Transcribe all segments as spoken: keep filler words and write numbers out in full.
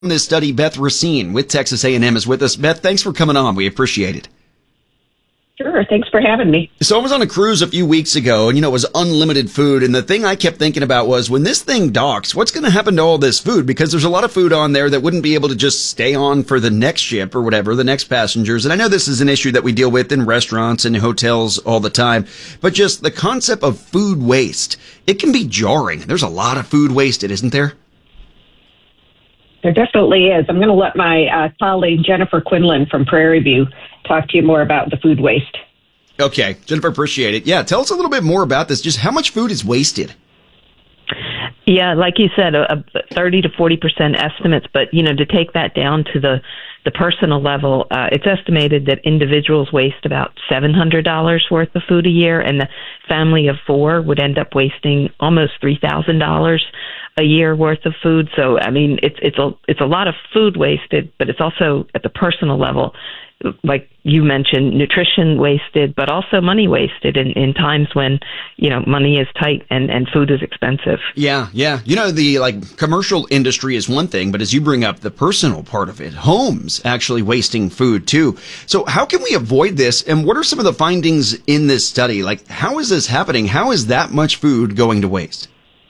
This study, Beth Racine with Texas A and M is with us. Beth, thanks for coming on. We appreciate it. Sure. Thanks for having me. So I was on a cruise a few weeks ago, and, you know, it was unlimited food. And the thing I kept thinking about was, when this thing docks, what's going to happen to all this food? Because there's a lot of food on there that wouldn't be able to just stay on for the next ship or whatever, the next passengers. And I know this is an issue that we deal with in restaurants and hotels all the time. But just the concept of food waste, it can be jarring. There's a lot of food wasted, isn't there? There definitely is. I'm going to let my uh, colleague Jennifer Quinlan from Prairie View talk to you more about the food waste. Okay, Jennifer, appreciate it. Yeah, tell us a little bit more about this. Just how much food is wasted? Yeah, like you said, a, a thirty to forty percent estimates, but, you know, to take that down to the, the personal level, uh, it's estimated that individuals waste about seven hundred dollars worth of food a year, and the family of four would end up wasting almost three thousand dollars a year worth of food. So, I mean, it's it's a it's a lot of food wasted, but it's also at the personal level, like you mentioned, nutrition wasted, but also money wasted in, in times when, you know, money is tight and, and food is expensive. Yeah, yeah. You know, the like commercial industry is one thing, but as you bring up the personal part of it, homes actually wasting food too. So how can we avoid this? And what are some of the findings in this study? Like, how is this happening? How is that much food going to waste?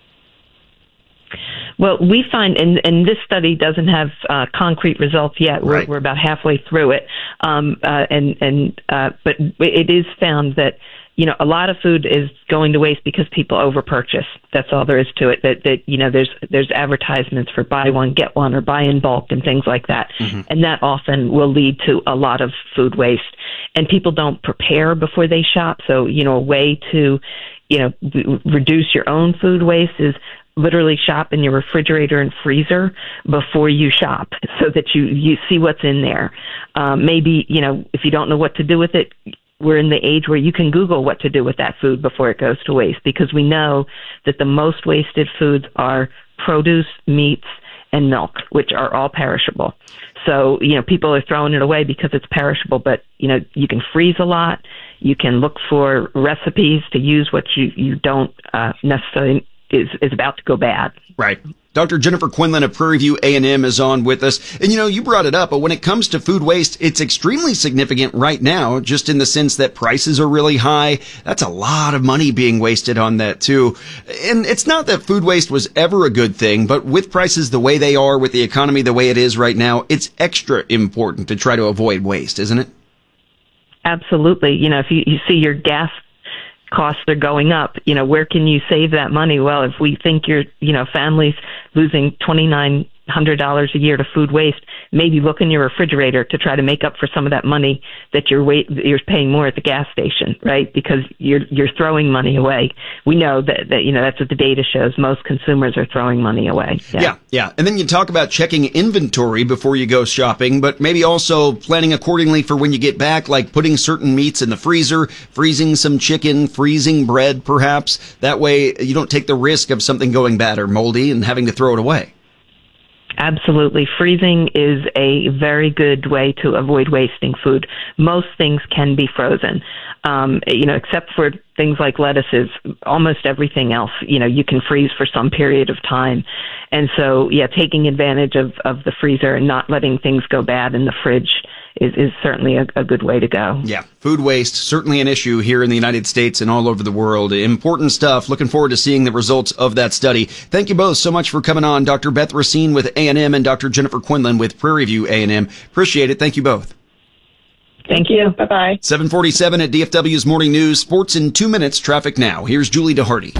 Well, we find, and, and this study doesn't have uh, concrete results yet. We're, right. we're about halfway through it, um, uh, and and uh, but it is found that, you know, a lot of food is going to waste because people overpurchase. That's all there is to it. That that you know, there's there's advertisements for buy one get one or buy in bulk and things like that, mm-hmm. and that often will lead to a lot of food waste. And people don't prepare before they shop. So, you know, a way to, you know, b- reduce your own food waste is literally shop in your refrigerator and freezer before you shop, so that you, you see what's in there. Um, maybe, you know, if you don't know what to do with it, we're in the age where you can Google what to do with that food before it goes to waste, because we know that the most wasted foods are produce, meats, and milk, which are all perishable. So, you know, people are throwing it away because it's perishable, but, you know, you can freeze a lot. You can look for recipes to use what you, you don't uh, necessarily is, is about to go bad. Right. Doctor Jennifer Quinlan of Prairie View A and M is on with us. And, you know, you brought it up, but when it comes to food waste, it's extremely significant right now, just in the sense that prices are really high. That's a lot of money being wasted on that, too. And it's not that food waste was ever a good thing, but with prices the way they are, with the economy the way it is right now, it's extra important to try to avoid waste, isn't it? Absolutely. You know, if you, you see your gas costs are going up, you know, where can you save that money? Well, if we think your, you know, family's losing twenty-nine hundred dollars a year to food waste, maybe look in your refrigerator to try to make up for some of that money that you're wait, you're paying more at the gas station, right? Because you're you're throwing money away. We know that, that you know, that's what the data shows. Most consumers are throwing money away. Yeah. yeah, yeah. And then you talk about checking inventory before you go shopping, but maybe also planning accordingly for when you get back, like putting certain meats in the freezer, freezing some chicken, freezing bread, perhaps. That way you don't take the risk of something going bad or moldy and having to throw it away. Absolutely. Freezing is a very good way to avoid wasting food. Most things can be frozen, um, you know, except for things like lettuces. Almost everything else, you know, you can freeze for some period of time. And so, yeah, taking advantage of, of the freezer and not letting things go bad in the fridge is, is certainly a, a good way to go. Yeah. Food waste, certainly an issue here in the United States and all over the world. Important stuff. Looking forward to seeing the results of that study. Thank you both so much for coming on. Doctor Beth Racine with A and M and Doctor Jennifer Quinlan with Prairie View A and M. Appreciate it. Thank you both. Thank you. Bye-bye. seven forty-seven at D F W's Morning News. Sports in two minutes. Traffic now. Here's Julie DeHardy.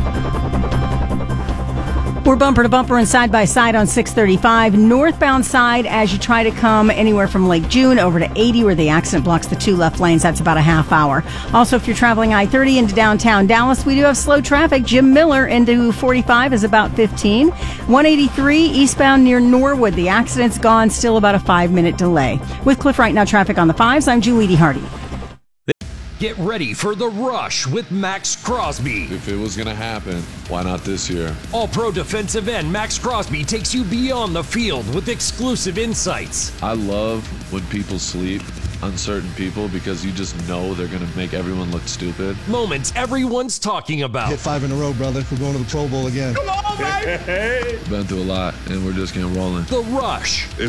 We're bumper to bumper and side by side on six thirty-five. Northbound side as you try to come anywhere from Lake June over to eighty, where the accident blocks the two left lanes. That's about a half hour. Also, if you're traveling I thirty into downtown Dallas, we do have slow traffic. Jim Miller into forty-five is about fifteen. one eighty-three eastbound near Norwood. The accident's gone. Still about a five-minute delay. With Cliff Right Now traffic on the fives, I'm Julie DeHardy. Get ready for the rush with Max Crosby. If it was going to happen, why not this year? All-Pro defensive end Max Crosby takes you beyond the field with exclusive insights. I love when people sleep uncertain people because you just know they're going to make everyone look stupid. Moments everyone's talking about. Hit five in a row, brother. We're going to the Pro Bowl again. Come on, baby! Been through a lot, and we're just getting rolling. The Rush.